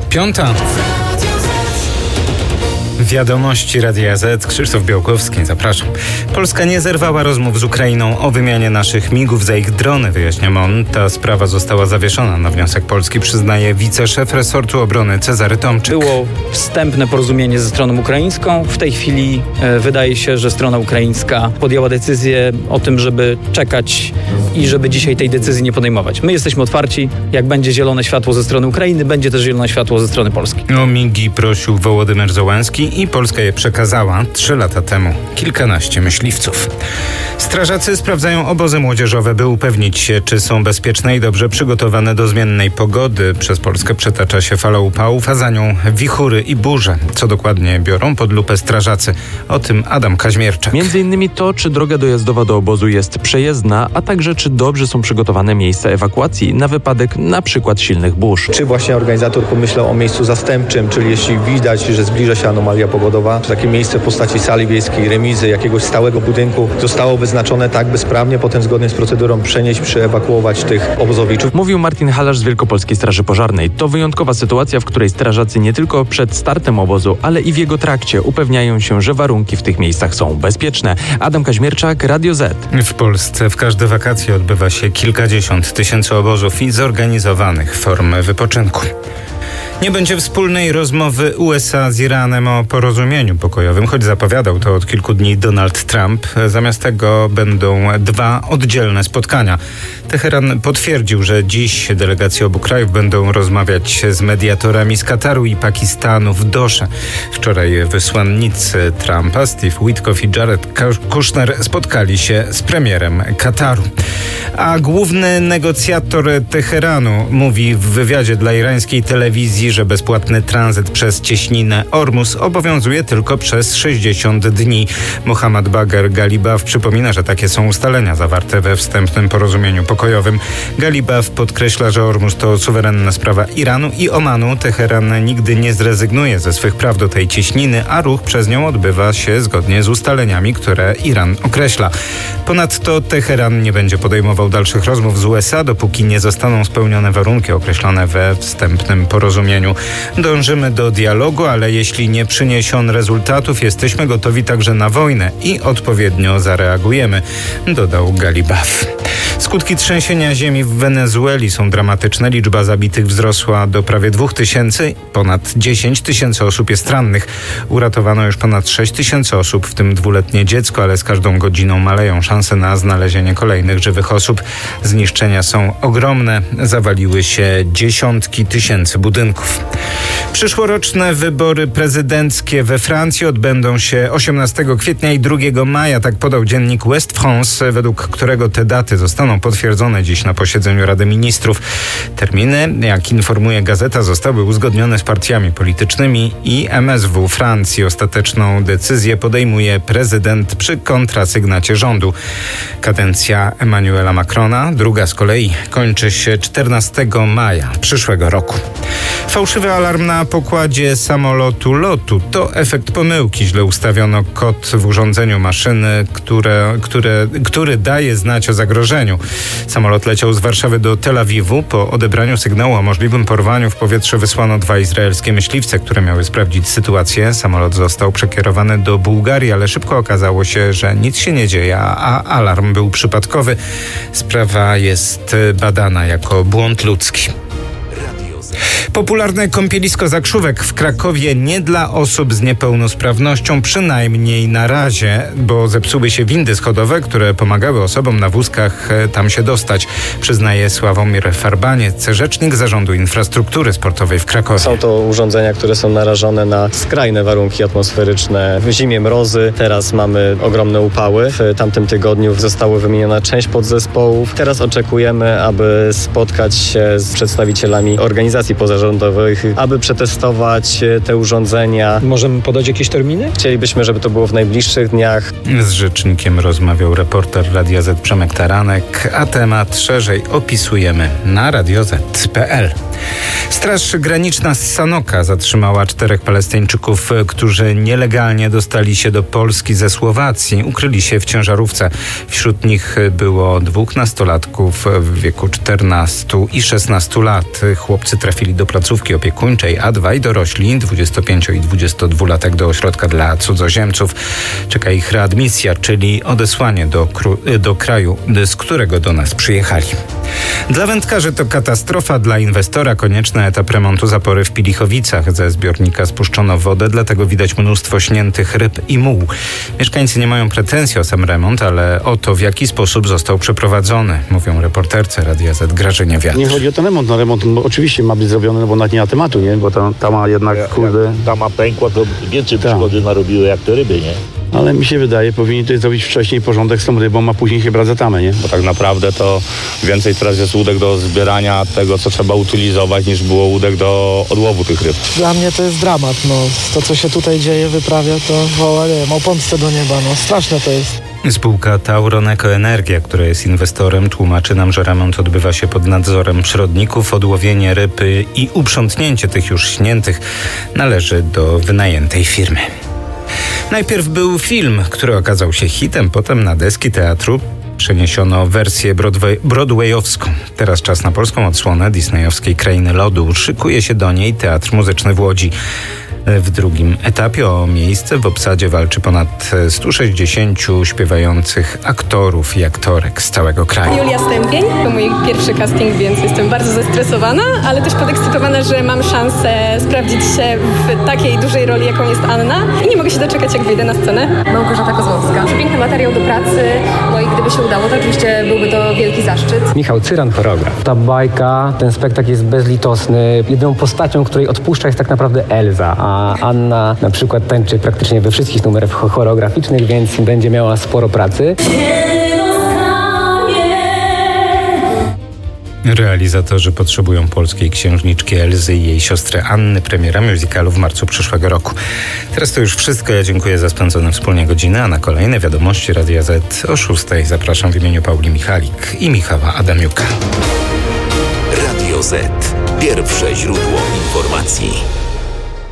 5. Wiadomości Radia Z. Krzysztof Białkowski, zapraszam. Polska nie zerwała rozmów z Ukrainą o wymianie naszych migów za ich drony, wyjaśnia MON. Ta sprawa została zawieszona na wniosek Polski, przyznaje wiceszef resortu obrony Cezary Tomczyk. Było wstępne porozumienie ze stroną ukraińską. W tej chwili wydaje się, że strona ukraińska podjęła decyzję o tym, żeby czekać i żeby dzisiaj tej decyzji nie podejmować. My jesteśmy otwarci. Jak będzie zielone światło ze strony Ukrainy, będzie też zielone światło ze strony Polski. O migi prosił Wołodymyr Zełenski i Polska je przekazała 3 lata temu. Kilkanaście myśliwców. Strażacy sprawdzają obozy młodzieżowe, by upewnić się, czy są bezpieczne i dobrze przygotowane do zmiennej pogody. Przez Polskę przetacza się fala upałów, a za nią wichury i burze. Co dokładnie biorą pod lupę strażacy? O tym Adam Kaźmierczak. Między innymi to, czy droga dojazdowa do obozu jest przejezdna, a także czy dobrze są przygotowane miejsca ewakuacji na wypadek na przykład silnych burz. Czy właśnie organizator pomyślał o miejscu zastępczym, czyli jeśli widać, że zbliża się anomalia pogodowa, czy takie miejsce w postaci sali wiejskiej, remizy, jakiegoś stałego budynku zostało wyznaczone tak, by sprawnie potem zgodnie z procedurą przenieść, przeewakuować tych obozowiczów. Mówił Martin Halarz z Wielkopolskiej Straży Pożarnej. To wyjątkowa sytuacja, w której strażacy nie tylko przed startem obozu, ale i w jego trakcie upewniają się, że warunki w tych miejscach są bezpieczne. Adam Kaźmierczak, Radio Z. W Polsce w każde wakacje odbywa się kilkadziesiąt tysięcy obozów i zorganizowanych form wypoczynku. Nie będzie wspólnej rozmowy USA z Iranem o porozumieniu pokojowym, choć zapowiadał to od kilku dni Donald Trump. Zamiast tego będą 2 oddzielne spotkania. Teheran potwierdził, że dziś delegacje obu krajów będą rozmawiać z mediatorami z Kataru i Pakistanu w Dosze. Wczoraj wysłannicy Trumpa, Steve Witkoff i Jared Kushner spotkali się z premierem Kataru. A główny negocjator Teheranu mówi w wywiadzie dla irańskiej telewizji, że bezpłatny tranzyt przez cieśninę Ormus obowiązuje tylko przez 60 dni. Mohammad Bagher Galibaf przypomina, że takie są ustalenia zawarte we wstępnym porozumieniu pokojowym. Galibaf podkreśla, że Ormus to suwerenna sprawa Iranu i Omanu. Teheran nigdy nie zrezygnuje ze swych praw do tej cieśniny, a ruch przez nią odbywa się zgodnie z ustaleniami, które Iran określa. Ponadto Teheran nie będzie podejmował dalszych rozmów z USA, dopóki nie zostaną spełnione warunki określone we wstępnym porozumieniu. Dążymy do dialogu, ale jeśli nie przyniesie on rezultatów, jesteśmy gotowi także na wojnę i odpowiednio zareagujemy, dodał Galibaf. Skutki trzęsienia ziemi w Wenezueli są dramatyczne. Liczba zabitych wzrosła do prawie 2000. Ponad 10 tysięcy osób jest rannych. Uratowano już ponad 6 tysięcy osób, w tym 2-letnie dziecko, ale z każdą godziną maleją szanse na znalezienie kolejnych żywych osób. Zniszczenia są ogromne. Zawaliły się dziesiątki tysięcy budynków. Przyszłoroczne wybory prezydenckie we Francji odbędą się 18 kwietnia i 2 maja, tak podał dziennik West France, według którego te daty zostaną potwierdzone dziś na posiedzeniu Rady Ministrów. Terminy, jak informuje gazeta, zostały uzgodnione z partiami politycznymi i MSW Francji. Ostateczną decyzję podejmuje prezydent przy kontrasygnacie rządu. Kadencja Emmanuela Macrona, druga z kolei, kończy się 14 maja przyszłego roku. Fałszywy alarm na pokładzie samolotu LOT-u to efekt pomyłki. Źle ustawiono kod w urządzeniu maszyny, który daje znać o zagrożeniu. Samolot leciał z Warszawy do Tel Awiwu. Po odebraniu sygnału o możliwym porwaniu w powietrze wysłano 2 izraelskie myśliwce, które miały sprawdzić sytuację. Samolot został przekierowany do Bułgarii, ale szybko okazało się, że nic się nie dzieje, a alarm był przypadkowy. Sprawa jest badana jako błąd ludzki. Popularne kąpielisko Zakrzówek w Krakowie nie dla osób z niepełnosprawnością, przynajmniej na razie, bo zepsuły się windy schodowe, które pomagały osobom na wózkach tam się dostać, przyznaje Sławomir Farbaniec, rzecznik Zarządu Infrastruktury Sportowej w Krakowie. Są to urządzenia, które są narażone na skrajne warunki atmosferyczne. W zimie mrozy, teraz mamy ogromne upały. W tamtym tygodniu została wymieniona część podzespołów. Teraz oczekujemy, aby spotkać się z przedstawicielami organizacji pozarządowych, aby przetestować te urządzenia. Możemy podać jakieś terminy? Chcielibyśmy, żeby to było w najbliższych dniach. Z rzecznikiem rozmawiał reporter Radia Z Przemek Taranek, a temat szerzej opisujemy na radioz.pl. Straż Graniczna z Sanoka zatrzymała 4 Palestyńczyków, którzy nielegalnie dostali się do Polski ze Słowacji. Ukryli się w ciężarówce. Wśród nich było 2 nastolatków w wieku 14 i 16 lat. Chłopcy trafili do placówki opiekuńczej, a 2 dorośli, 25 i 22-latek, do ośrodka dla cudzoziemców. Czeka ich readmisja, czyli odesłanie do kraju, z którego do nas przyjechali. Dla wędkarzy to katastrofa, dla inwestora konieczny etap remontu zapory w Pilichowicach. Ze zbiornika spuszczono wodę, dlatego widać mnóstwo śniętych ryb i muł. Mieszkańcy nie mają pretensji o sam remont, ale o to, w jaki sposób został przeprowadzony, mówią reporterce Radia Z Grażynie Wiatr. Nie chodzi o ten remont. No remont oczywiście ma być zrobiony, no bo nawet nie ma tematu, nie? Bo ta ma jednak, kurde... Ta ma pękła, to więcej szkody narobiły jak te ryby, nie? Ale mi się wydaje, powinni tutaj zrobić wcześniej porządek z tą rybą, a później się brać za tamę, nie? Bo tak naprawdę to więcej teraz jest łódek do zbierania tego, co trzeba utylizować, niż było łódek do odłowu tych ryb. Dla mnie to jest dramat, no. To, co się tutaj dzieje, wyprawia, to woła, nie wiem, o pomstę do nieba, no. Straszne to jest. Spółka Tauron Ekoenergia, która jest inwestorem, tłumaczy nam, że remont odbywa się pod nadzorem przyrodników. Odłowienie ryb i uprzątnięcie tych już śniętych należy do wynajętej firmy. Najpierw był film, który okazał się hitem, potem na deski teatru przeniesiono wersję broadwayowską. Teraz czas na polską odsłonę disneyowskiej Krainy Lodu. Szykuje się do niej Teatr Muzyczny w Łodzi. W drugim etapie o miejsce w obsadzie walczy ponad 160 śpiewających aktorów i aktorek z całego kraju. Julia Stępień, to mój pierwszy casting, więc jestem bardzo zestresowana, ale też podekscytowana, że mam szansę sprawdzić się w takiej dużej roli, jaką jest Anna. I nie mogę się doczekać, jak wyjdę na scenę. Małgorzata Kozłowska. Piękny materiał do pracy, no i gdyby się udało, to oczywiście byłby to wielki zaszczyt. Michał Cyran, choreograf. Ta bajka, ten spektakl jest bezlitosny. Jedyną postacią, której odpuszcza, jest tak naprawdę Elza, a Anna na przykład tańczy praktycznie we wszystkich numerach choreograficznych, więc będzie miała sporo pracy. Realizatorzy potrzebują polskiej księżniczki Elzy i jej siostry Anny. Premiera musicalu w marcu przyszłego roku. Teraz to już wszystko. Ja dziękuję za spędzone wspólnie godziny, a na kolejne wiadomości Radia Z o 6:00 zapraszam w imieniu Pauli Michalik i Michała Adamiuka. Radio Z. Pierwsze źródło informacji.